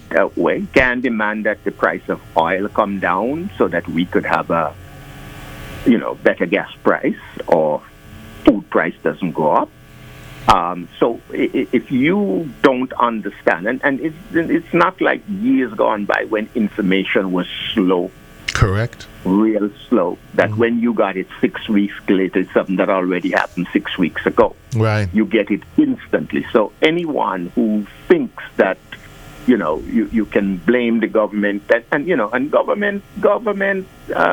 we can demand that the price of oil come down so that we could have a, better gas price, or food price doesn't go up. So if you don't understand, and it's not like years gone by when information was slow. Correct. Real slow. That when you got it 6 weeks later, it's something that already happened 6 weeks ago. Right. You get it instantly. So anyone who thinks that, you can blame the government, and government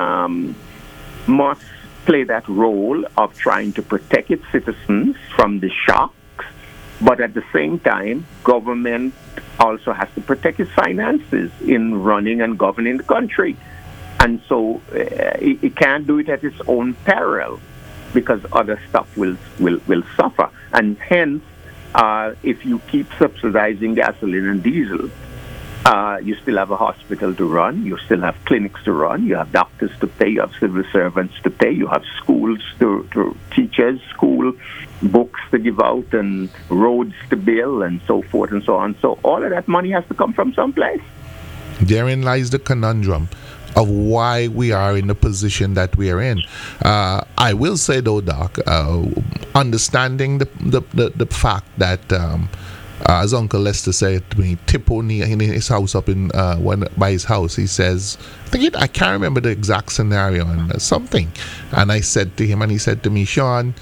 must play that role of trying to protect its citizens from the shocks, but at the same time, government also has to protect its finances in running and governing the country. And so it can't do it at its own peril, because other stuff will suffer. And hence, if you keep subsidizing gasoline and diesel, you still have a hospital to run, you still have clinics to run, you have doctors to pay, you have civil servants to pay, you have schools to teachers, school books to give out, and roads to build, and so forth and so on. So all of that money has to come from someplace. Therein lies the conundrum of why we are in the position that we are in. I will say though, Doc, understanding the fact that as Uncle Lester said to me, Tip O'Neill in his house up in by his house, he says, I can't remember the exact scenario and something. And I said to him, and he said to me, Sean,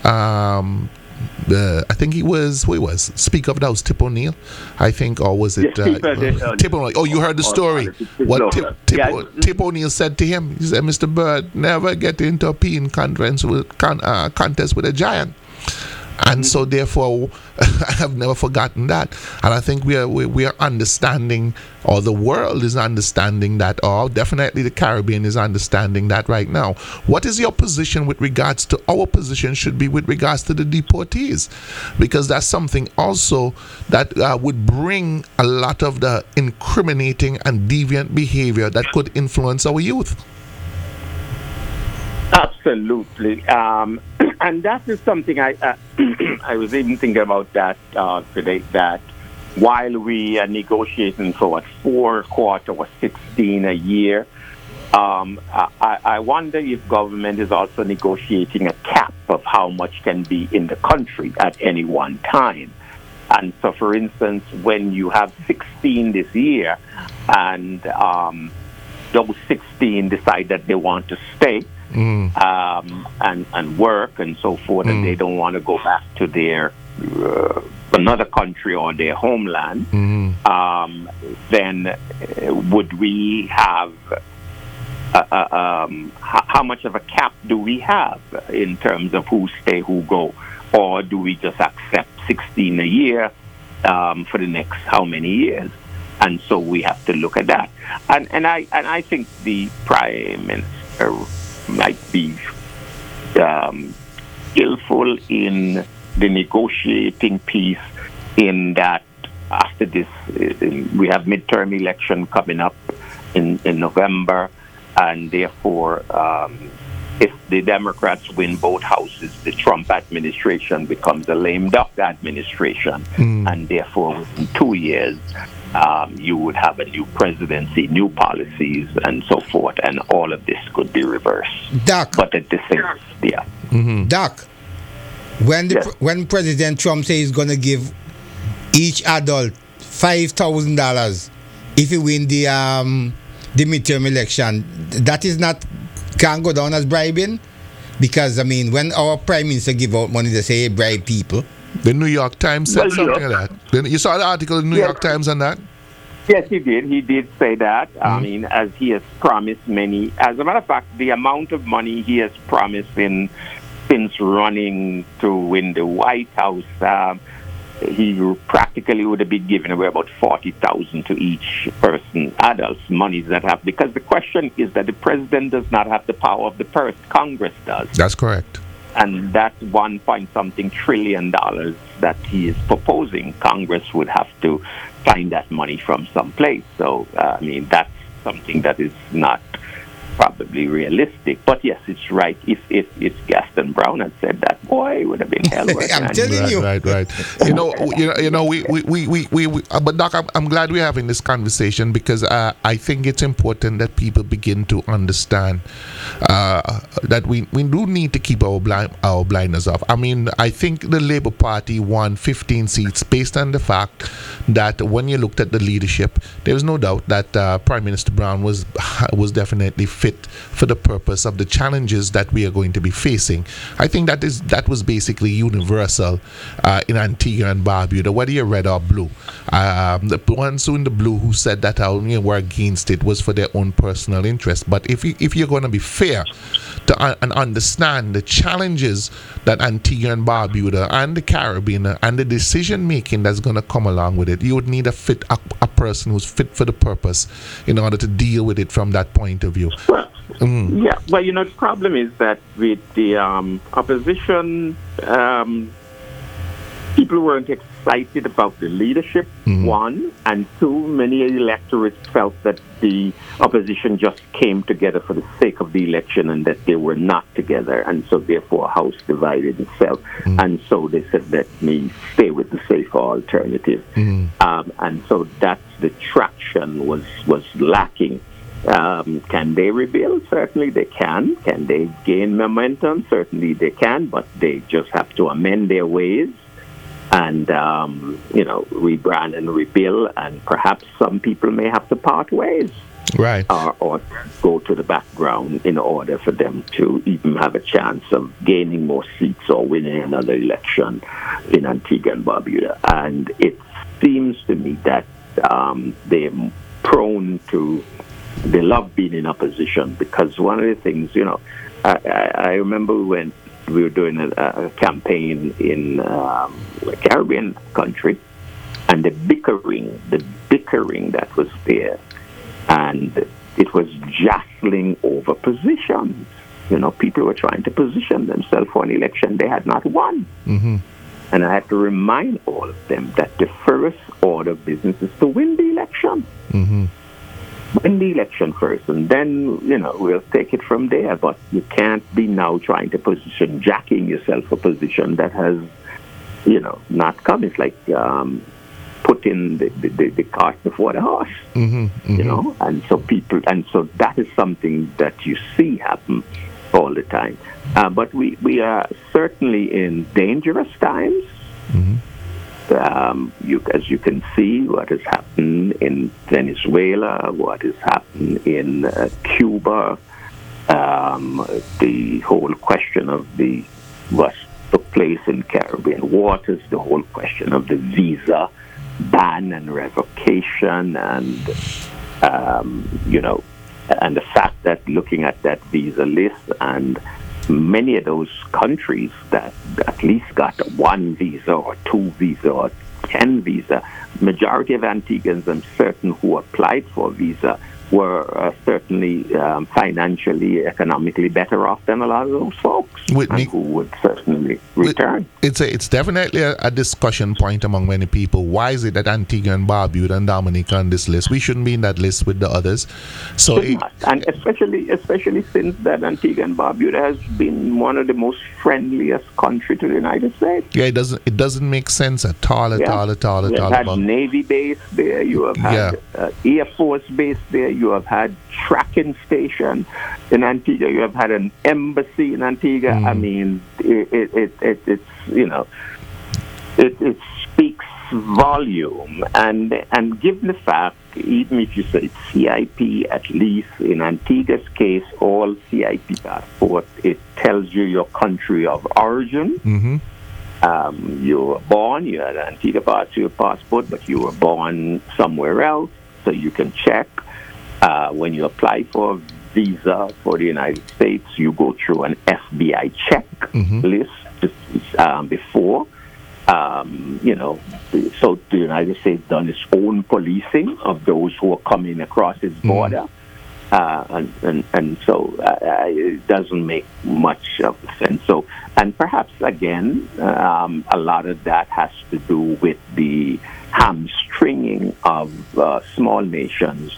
I think he was, who he was, Speaker of the House, Tip O'Neill, I think, or was it Tip O'Neill? Oh, you heard the story. What Tip O'Neill said to him? He said, Mr. Bird, never get into a peeing contest with a giant. And so, therefore, I have never forgotten that. And I think we are understanding, or the world is understanding that, or definitely the Caribbean is understanding that right now. What is your position with regards to our position should be with regards to the deportees? Because that's something also that would bring a lot of the incriminating and deviant behavior that could influence our youth. Absolutely. And that is something I was even thinking about that today, that while we are negotiating for 4 quarter or 16 a year, I wonder if government is also negotiating a cap of how much can be in the country at any one time. And so, for instance, when you have 16 this year, and those 16 decide that they want to stay, and work and so forth, and they don't want to go back to their another country or their homeland, then would we have how much of a cap do we have in terms of who stay, who go, or do we just accept 16 a year for the next how many years? And so we have to look at that. And I think the Prime Minister might be skillful in the negotiating piece, in that after this, we have midterm election coming up in November, and therefore, if the Democrats win both houses, the Trump administration becomes a lame duck administration, and therefore within 2 years, you would have a new presidency, new policies, and so forth, and all of this could be reversed. Doc, but at the same, Doc, when President Trump says he's going to give each adult $5,000 if he win the midterm election, that is not, can't go down as bribing, because I mean, when our Prime Minister give out money, they say bribe people. The New York Times said something like that. You saw the article in the New York Times on that? Yes, he did. He did say that. I mean, as he has promised many. As a matter of fact, the amount of money he has promised since running to win the White House, he practically would have been giving away about $40,000 to each person, adults, monies that have. Because the question is that the president does not have the power of the purse. Congress does. That's correct. And that 1-point-something trillion dollars that he is proposing, Congress would have to find that money from someplace. So, I mean, that's something that is not probably realistic. But yes, it's right. If Gaston Brown had said that, boy, it would have been hell worse. I'm telling you. Right. But Doc, I'm glad we're having this conversation because I think it's important that people begin to understand that we do need to keep our blinders off. I mean, I think the Labour Party won 15 seats based on the fact that when you looked at the leadership, there was no doubt that Prime Minister Brown was definitely fit for the purpose of the challenges that we are going to be facing. I think that was basically universal in Antigua and Barbuda, whether you're red or blue. The ones in the blue who said that were against it was for their own personal interest. But if you're going to be fair and understand the challenges that Antigua and Barbuda and the Caribbean and the decision making that's going to come along with it, you would need a person who's fit for the purpose in order to deal with it from that point of view. Well, yeah, well, the problem is that with the opposition, people weren't excited about the leadership, one, and two, many electorates felt that the opposition just came together for the sake of the election and that they were not together, and so therefore House divided itself, and so they said, let me stay with the safer alternative, and so that's the traction was lacking. Can they rebuild? Certainly they can. Can they gain momentum? Certainly they can, but they just have to amend their ways and, rebrand and rebuild, and perhaps some people may have to part ways. Right. Or go to the background in order for them to even have a chance of gaining more seats or winning another election in Antigua and Barbuda. And it seems to me that they're prone to, they love being in opposition, because one of the things, I remember when we were doing a campaign in a Caribbean country, and the bickering that was there, and it was jostling over positions. People were trying to position themselves for an election they had not won. Mm-hmm. And I had to remind all of them that the first order of business is to win the election. Mm-hmm. Win the election first, and then, we'll take it from there. But you can't be now trying to jacking yourself a position that has, not come. It's like putting the cart before the horse, and so that is something that you see happen all the time. But we are certainly in dangerous times. Mm-hmm. As you can see, what has happened in Venezuela, what has happened in Cuba, the whole question of what took place in Caribbean waters, the whole question of the visa ban and revocation, and and the fact that looking at that visa list, and many of those countries that at least got one visa or two visa or 10 visa, majority of Antiguans, I'm certain, who applied for a visa were certainly financially, economically better off than a lot of those folks, who would certainly return. It's definitely a discussion point among many people. Why is it that Antigua and Barbuda and Dominica on this list? We shouldn't be in that list with the others. So, and especially since that Antigua and Barbuda has been one of the most friendliest country to the United States. Yeah, it doesn't make sense at all. You have had Navy base there. You have had Air Force base there. You have had tracking station in Antigua. You have had an embassy in Antigua. I mean, it speaks volume. And given the fact, even if you say CIP, at least in Antigua's case, all CIP passport, it tells you your country of origin. Mm-hmm. You were born, you had an Antigua passport, but you were born somewhere else, so you can check. When you apply for a visa for the United States, you go through an FBI check list before. So the United States done its own policing of those who are coming across its border. And so it doesn't make much of sense. So, and perhaps again, a lot of that has to do with the hamstringing of small nations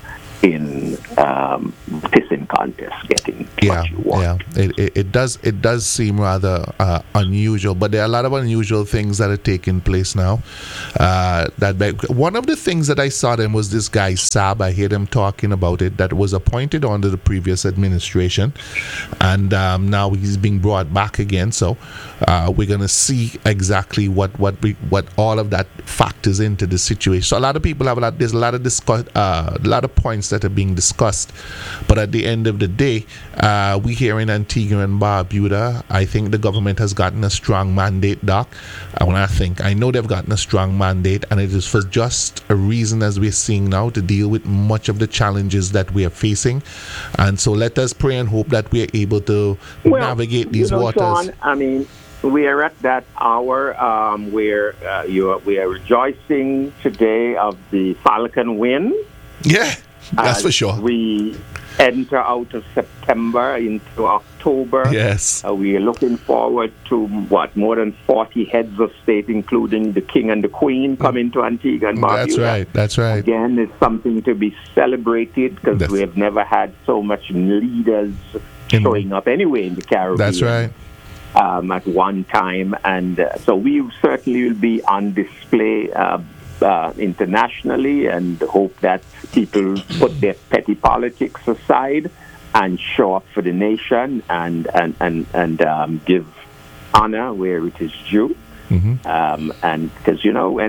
in pissing contest getting what you want. It does seem rather unusual, but there are a lot of unusual things that are taking place now. One of the things that I saw them was this guy Saab. I hear them talking about it, that was appointed under the previous administration, and now he's being brought back again. So we're gonna see exactly what all of that factors into the situation. So a lot of people there's a lot of points that are being discussed, but at the end of the day, we here in Antigua and Barbuda, I think the government has gotten a strong mandate, Doc. I know they've gotten a strong mandate, and it is for just a reason, as we're seeing now, to deal with much of the challenges that we are facing. And so let us pray and hope that we are able to navigate these waters. John, I mean, we are at that hour where we are rejoicing today of the Falcon win. Yeah, that's for sure. We enter out of September into October. Yes. We are looking forward to more than 40 heads of state, including the King and the Queen, coming to Antigua and Barbuda. That's right. Again, it's something to be celebrated because we have never had so much leaders showing up anyway in the Caribbean. That's right. At one time, and so we certainly will be on display internationally, and hope that people put their petty politics aside and show up for the nation and give honor where it is due. And because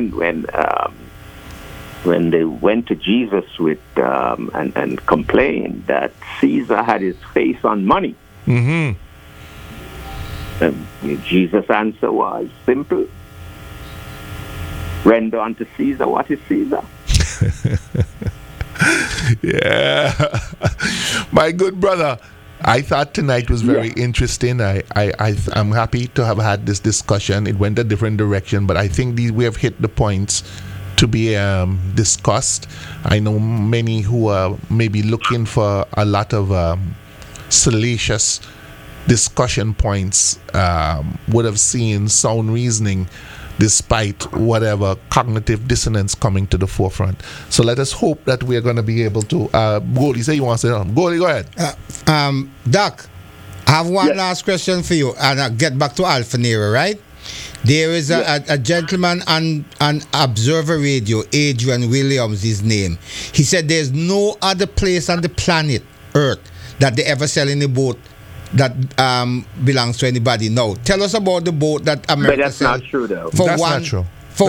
when they went to Jesus with and complained that Caesar had his face on money. Jesus' answer was simple: render unto Caesar what is Caesar. Yeah. My good brother, I thought tonight was very interesting. I'm happy to have had this discussion. It went a different direction, but I think we have hit the points to be discussed. I know many who are maybe looking for a lot of salacious discussion points would have seen sound reasoning despite whatever cognitive dissonance coming to the forefront. So let us hope that we are going to be able to Goldie, say you want to say something. Goldie, go ahead. Doc, I have one last question for you, and I'll get back to Alpha Nero, right? There is a gentleman on Observer Radio, Adrian Williams, his name. He said there's no other place on the planet Earth that they ever sell any boat that belongs to anybody. No, tell us about the boat that America But that's not true, though. That's not true. For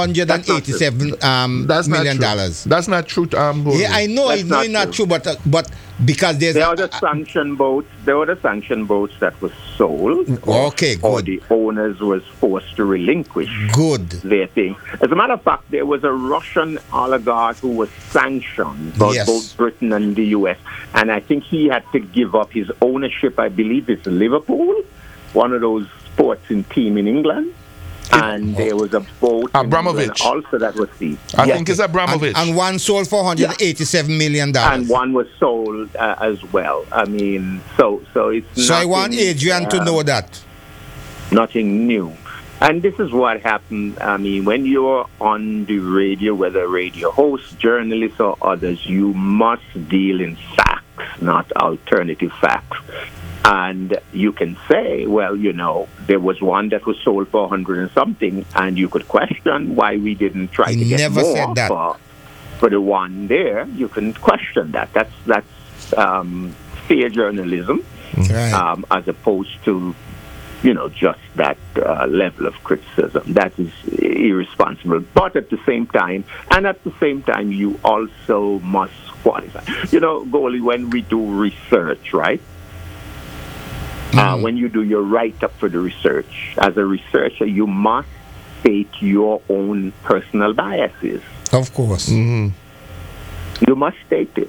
$187 million. That's not true. Yeah, I know it's not true, but because there are the sanctioned boats. There were the sanctioned boats that were sold. Okay, good. Or the owners was forced to relinquish their thing. As a matter of fact, there was a Russian oligarch who was sanctioned by both Britain and the U.S. And I think he had to give up his ownership. I believe it's Liverpool, one of those sporting team in England. And there was a boat Abramovich also that was seized. I think it's Abramovich. And one sold for $187 million. And one was sold as well. I mean, so it's So I want Adrian to know that. Nothing new. And this is what happened. I mean, when you're on the radio, whether radio hosts, journalists, or others, you must deal in facts, not alternative facts. And you can say, well, there was one that was sold for 100 and something, and you could question why we didn't try to get more for the one there. You can question that. That's fair journalism, as opposed to, just that level of criticism. That is irresponsible. But at the same time, you also must qualify. Goldie, when we do research, right? When you do your write-up for the research, as a researcher, you must state your own personal biases. Of course. You must state it.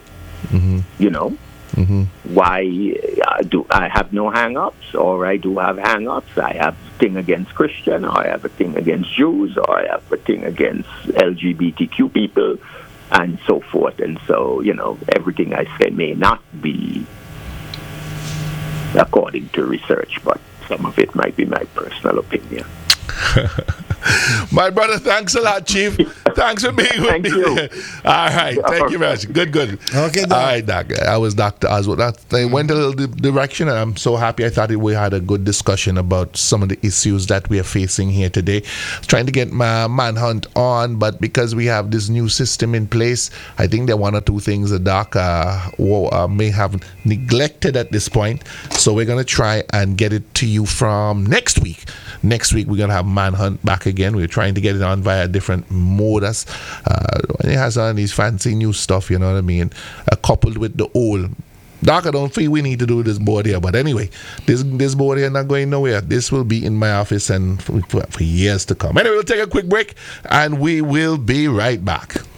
Why do I have no hang-ups, or I do have hang-ups? I have a thing against Christian, or I have a thing against Jews, or I have a thing against LGBTQ people, and so forth. And so, everything I say may not be according to research, but some of it might be my personal opinion. My brother, thanks a lot, Chief. Thanks for being with me. You. All right. Thank you very much. Good. Okay, Doc. All right, Doc. I was Dr. Oswald. I went a little direction, and I'm so happy. I thought we had a good discussion about some of the issues that we are facing here today. Trying to get my manhunt on, but because we have this new system in place, I think there are one or two things that Doc may have neglected at this point. So we're going to try and get it to you from next week. Next week, we're going to have Manhunt back again. We're trying to get it on via different modus. It has on these fancy new stuff, you know what I mean? Coupled with the old. Doc, I don't feel we need to do this board here. But anyway, this board here not going nowhere. This will be in my office and for years to come. Anyway, we'll take a quick break and we will be right back.